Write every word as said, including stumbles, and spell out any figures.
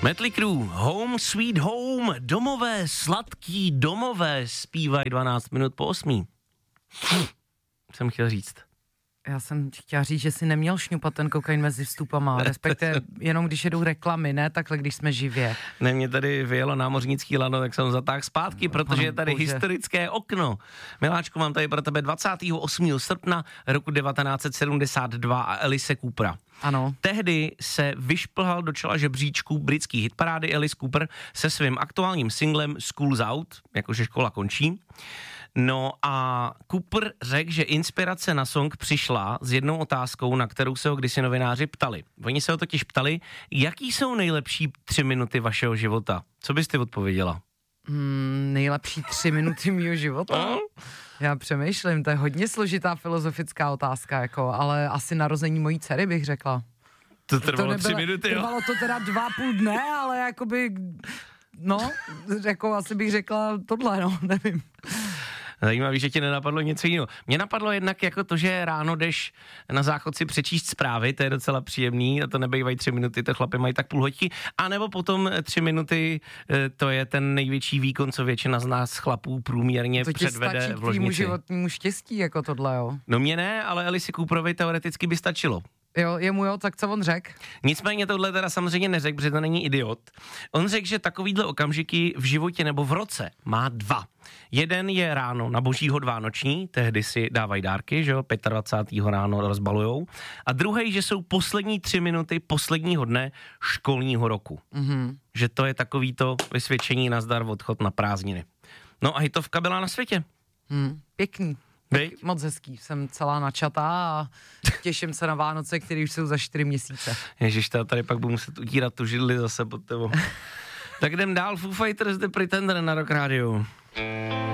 Mötley Crüe, Home Sweet Home, domové, sladký domové, zpívají dvanáct minut po osmí. Jsem chtěl říct. Já jsem chtěla říct, že si neměl šňupat ten kokain mezi vstupama, respektive jenom když jedou reklamy, ne takhle, když jsme živě. Ne, mě tady vyjelo námořnický lano, tak jsem zatáhl zpátky, protože je tady Bože. Historické okno. Miláčku, mám tady pro tebe dvacátého osmého srpna roku devatenáct set sedmdesát dva a Alice Coopera. Ano. Tehdy se vyšplhal do čela žebříčku britský hitparády Alice Cooper se svým aktuálním singlem School's Out, jakože škola končí. No a Cooper řekl, že inspirace na song přišla s jednou otázkou, na kterou se ho kdysi novináři ptali. Oni se ho totiž ptali, jaký jsou nejlepší tři minuty vašeho života. Co bys ty odpověděla? Hmm, nejlepší tři minuty mýho života? No? Já přemýšlím, to je hodně složitá filozofická otázka, jako, ale asi narození mojí dcery bych řekla. To trvalo to tři minuty, jo? Trvalo to teda dva půl dne, ale jakoby, no, jako asi bych řekla tohle, no, nevím. Zajímavý, že ti nenapadlo něco jiného. Mně napadlo jednak jako to, že ráno jdeš na záchod si přečíst zprávy, to je docela příjemný, a to nebejvají tři minuty, to chlapy mají tak půl hodky, a nebo potom tři minuty, to je ten největší výkon, co většina z nás chlapů průměrně to předvede stačí v k ložnici. tvýmu životnímu štěstí, jako tohle, jo. No mě ne, ale Alice Cooperovi teoreticky by stačilo. Jo, jemu jo, tak co on řekl? Nicméně tohle teda samozřejmě neřekl, protože to není idiot. On řekl, že takovýhle okamžiky v životě nebo v roce má dva. Jeden je ráno na božího dvánoční, tehdy si dávají dárky, že jo, dvacátého pátého ráno rozbalujou. A druhý, že jsou poslední tři minuty posledního dne školního roku. Mm-hmm. Že to je takový to vysvědčení nazdar odchod na prázdniny. No a hitovka byla na světě. Hmm, pěkný. Viď? Moc hezký, jsem celá načatá a těším se na Vánoce, které už jsou za čtyři měsíce. Ježiš, tady pak budu muset utírat tu židli zase pod tebou. Tak jdem dál, Foo Fighters, The Pretender na Rock Radio.